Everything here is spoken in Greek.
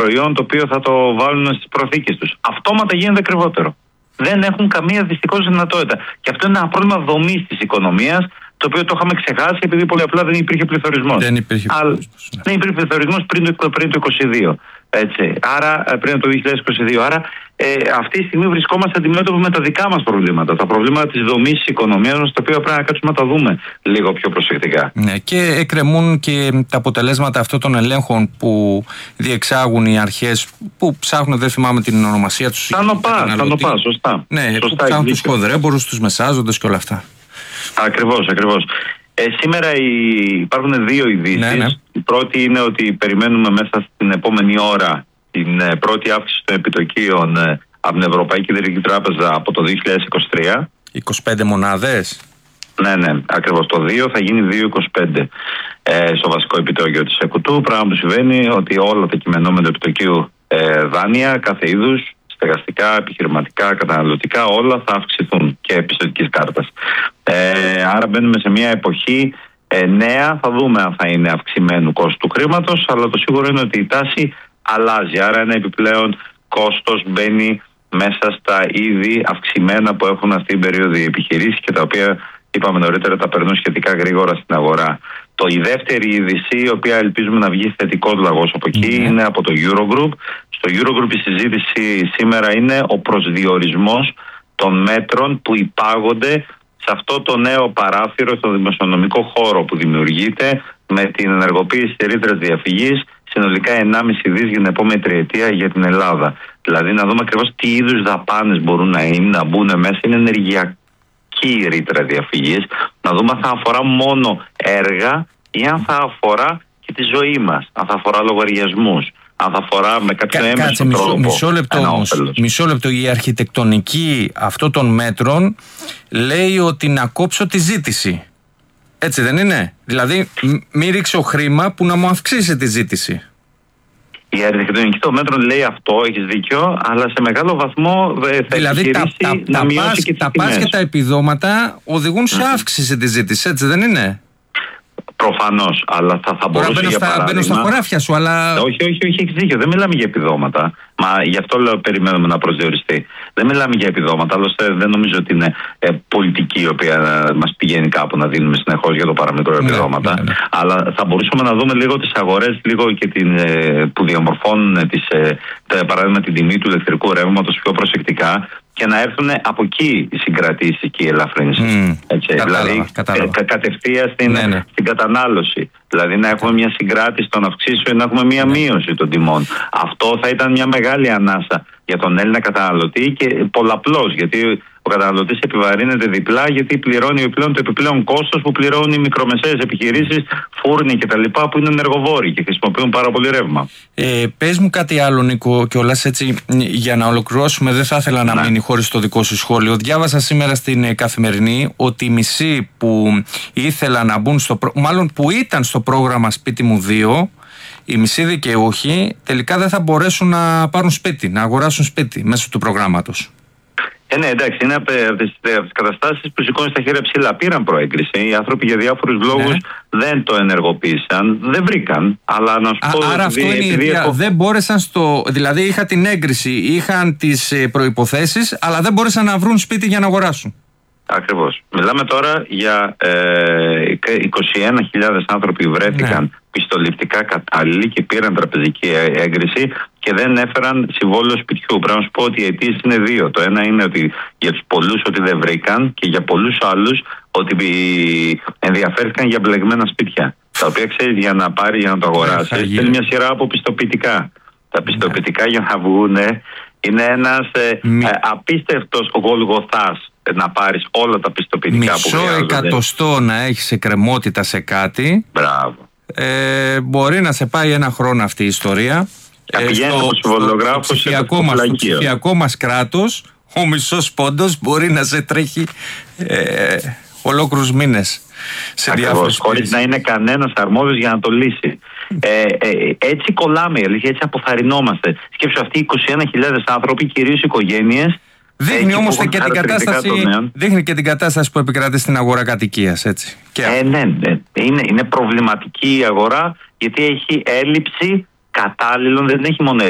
προϊόν το οποίο θα το βάλουν στις προθήκες τους. Αυτόματα γίνεται ακριβότερο. Δεν έχουν καμία δυστυχώς δυνατότητα. Και αυτό είναι ένα πρόβλημα δομής της οικονομίας, το οποίο το είχαμε ξεχάσει επειδή πολύ απλά δεν υπήρχε πληθωρισμός. Δεν υπήρχε πληθωρισμός πριν το 2022. Έτσι. Άρα, πριν το 2022. Άρα, αυτή τη στιγμή βρισκόμαστε αντιμέτωποι με τα δικά μας προβλήματα. Τα προβλήματα της δομής της οικονομίας μας, τα οποία πρέπει να κάτσουμε να τα δούμε λίγο πιο προσεκτικά. Ναι, και εκκρεμούν και τα αποτελέσματα αυτών των ελέγχων που διεξάγουν οι αρχές που ψάχνουν, δεν θυμάμαι την ονομασία τους. Θα νοπά, σωστά. Ναι, σωστά, που ψάχνουν τους χοδρέμπορους, τους μεσάζοντες και όλα αυτά. Ακριβώς. Σήμερα υπάρχουν δύο ειδήσεις. Ναι. Η πρώτη είναι ότι περιμένουμε μέσα στην επόμενη ώρα την πρώτη αύξηση των επιτοκίων από την Ευρωπαϊκή Κεντρική Τράπεζα από το 2023. 25 μονάδες. Ναι, ακριβώς. Το 2 θα γίνει 2,25 στο βασικό επιτόκιο της ΕΚΟΥΤΟΥ. Πράγμα που συμβαίνει ότι όλα τα κειμενόμενα επιτοκίου δάνεια, κάθε είδους, στεγαστικά, επιχειρηματικά, καταναλωτικά, όλα θα αυξηθούν και πιστωτικής κάρτας. Άρα μπαίνουμε σε μια εποχή νέα, θα δούμε αν θα είναι αυξημένου κόστου του χρήματος, αλλά το σίγουρο είναι ότι η τάση αλλάζει. Άρα ένα επιπλέον κόστος μπαίνει μέσα στα ήδη αυξημένα που έχουν αυτή την περίοδο οι επιχειρήσεις και τα οποία είπαμε νωρίτερα τα περνούν σχετικά γρήγορα στην αγορά. Η δεύτερη είδηση, η οποία ελπίζουμε να βγει θετικό λαγός από εκεί, είναι από το Eurogroup. Στο Eurogroup η συζήτηση σήμερα είναι ο προσδιορισμός των μέτρων που υπάγονται σε αυτό το νέο παράθυρο στο δημοσιονομικό χώρο που δημιουργείται με την ενεργοποίηση της ρήτρας διαφυγής, συνολικά 1,5 δις για την επόμενη τριετία για την Ελλάδα. Δηλαδή να δούμε ακριβώς τι είδους δαπάνες μπορούν να μπουν μέσα. Είναι ενεργειακή η ρήτρα διαφυγής. Να δούμε αν θα αφορά μόνο έργα ή αν θα αφορά και τη ζωή μας. Αν θα αφορά λογαριασμούς. Αν θα αφορά με κάποιο έμεσο τρόπο. Μισό λεπτό. Η αρχιτεκτονική αυτών των μέτρων λέει ότι να κόψω τη ζήτηση. Έτσι δεν είναι? Δηλαδή μη ρίξω χρήμα που να μου αυξήσει τη ζήτηση. Η αρχιτεκτονική των μέτρων λέει αυτό, έχεις δίκιο, αλλά σε μεγάλο βαθμό θα επιχειρήσει να μειώσει και τις τιμές. Τα πας και τα επιδόματα οδηγούν σε αύξηση τη ζήτηση, έτσι δεν είναι? Προφανώς, αλλά θα μπορούσε για παράδειγμα... Μπαίνω στα χωράφια σου, αλλά... Όχι, έχεις δίκιο. Δεν μιλάμε για επιδόματα. Μα γι' αυτό λέω περιμένουμε να προσδιοριστεί. Δεν μιλάμε για επιδόματα, άλλωστε δεν νομίζω ότι είναι πολιτική η οποία μας πηγαίνει κάπου να δίνουμε συνεχώς για το παραμικρό επιδόματα. Ναι. Αλλά θα μπορούσαμε να δούμε λίγο τις αγορές λίγο και που διαμορφώνουν παράδειγμα την τιμή του ηλεκτρικού ρεύματος πιο προσεκτικά και να έρθουν από εκεί οι συγκρατήσεις και οι ελαφρύνσεις. Δηλαδή κατευθείαν στην κατανάλωση. Δηλαδή να έχουμε μια συγκράτηση των αυξήσεων ή να έχουμε μια μείωση των τιμών. Αυτό θα ήταν μια μεγάλη ανάσα για τον Έλληνα καταναλωτή και πολλαπλώς, γιατί ο καταναλωτής επιβαρύνεται διπλά, γιατί πληρώνει το επιπλέον κόστος που πληρώνουν οι μικρομεσαίες επιχειρήσεις, φούρνοι κτλ. Που είναι ενεργοβόροι και χρησιμοποιούν πάρα πολύ ρεύμα. Πες μου κάτι άλλο, Νίκο, κιόλας έτσι για να ολοκληρώσουμε. Δεν θα ήθελα να μείνει χωρίς το δικό σου σχόλιο. Διάβασα σήμερα στην Καθημερινή ότι οι μισοί που ήθελαν να μπουν μάλλον που ήταν στο πρόγραμμα Σπίτι μου 2, οι μισοί δικαιούχοι τελικά δεν θα μπορέσουν να πάρουν σπίτι, να αγοράσουν σπίτι μέσω του προγράμματος. Ναι, εντάξει, είναι από τις καταστάσεις που σηκώνει τα χέρια ψηλά. Πήραν προέγκριση. Οι άνθρωποι για διάφορους λόγους δεν το ενεργοποίησαν, δεν βρήκαν. Αλλά να σου πω. Άρα αυτό είναι η αιτία. Δεν μπόρεσαν Δηλαδή είχαν την έγκριση, είχαν τις προϋποθέσεις, αλλά δεν μπόρεσαν να βρουν σπίτι για να αγοράσουν. Ακριβώς. Μιλάμε τώρα για 21.000 άνθρωποι που βρέθηκαν πιστοληπτικά κατάλληλοι και πήραν τραπεζική έγκριση και δεν έφεραν συμβόλαιο σπιτιού. Πρέπει να σου πω ότι οι αιτίες είναι δύο. Το ένα είναι ότι για τους πολλούς ότι δεν βρήκαν και για πολλούς άλλους ότι ενδιαφέρθηκαν για μπλεγμένα σπίτια. Τα οποία ξέρεις για να το αγοράσεις είναι μια σειρά από πιστοποιητικά. Τα πιστοποιητικά για να βγουν είναι ένας απίστευτος γολγοθάς να πάρεις όλα τα πιστοποιητικά που χρειάζονται. 0,1% να έχεις εκκρεμότητα σε κάτι. Μπράβο. Μπορεί να σε πάει ένα χρόνο αυτή η ιστορία. Στο ψηφιακό μας κράτος ο μισός πόντος μπορεί να σε τρέχει ολόκληρους μήνες σε διάφορες χωρίς να είναι κανένας αρμόδιος για να το λύσει. Έτσι κολλάμε, έτσι αποθαρρυνόμαστε. Σκέψου αυτοί οι 21.000 άνθρωποι, κυρίως οικογένειες. Δείχνει όμως και την κατάσταση που επικρατεί στην αγορά κατοικίας, έτσι. Ναι. Είναι προβληματική η αγορά γιατί έχει έλλειψη κατάλληλων, δεν έχει μόνο